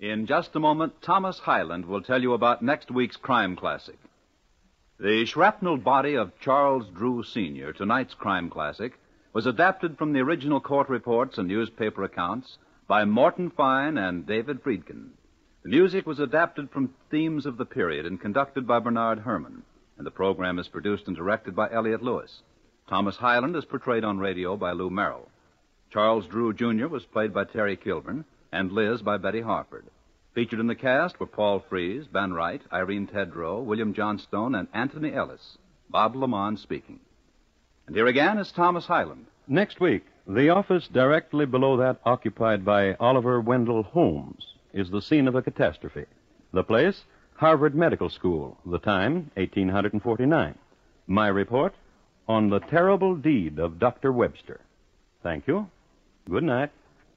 In just a moment, Thomas Hyland will tell you about next week's crime classic. The shrapnel body of Charles Drew Sr., tonight's crime classic, was adapted from the original court reports and newspaper accounts by Morton Fine and David Friedkin. The music was adapted from themes of the period and conducted by Bernard Herrmann, and the program is produced and directed by Elliott Lewis. Thomas Hyland is portrayed on radio by Lou Merrill. Charles Drew, Jr. was played by Terry Kilburn, and Liz by Betty Harford. Featured in the cast were Paul Frees, Ben Wright, Irene Tedrow, William Johnstone, and Anthony Ellis. Bob Lamont speaking. And here again is Thomas Hyland. Next week, the office directly below that occupied by Oliver Wendell Holmes is the scene of a catastrophe. The place, Harvard Medical School. The time, 1849. My report, on the terrible deed of Dr. Webster. Thank you. Good night.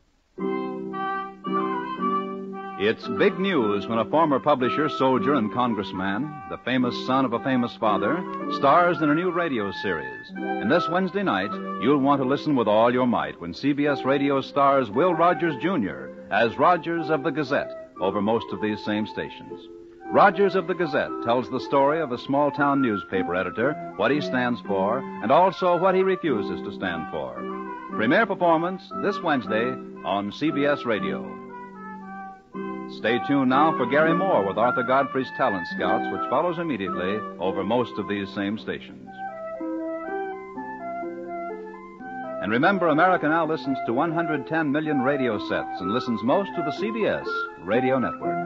It's big news when a former publisher, soldier, and congressman, the famous son of a famous father, stars in a new radio series. And this Wednesday night, you'll want to listen with all your might when CBS Radio stars Will Rogers, Jr. as Rogers of the Gazette over most of these same stations. Rogers of the Gazette tells the story of a small-town newspaper editor, what he stands for, and also what he refuses to stand for. Premiere performance this Wednesday on CBS Radio. Stay tuned now for Gary Moore with Arthur Godfrey's Talent Scouts, which follows immediately over most of these same stations. And remember, America now listens to 110 million radio sets and listens most to the CBS Radio Network.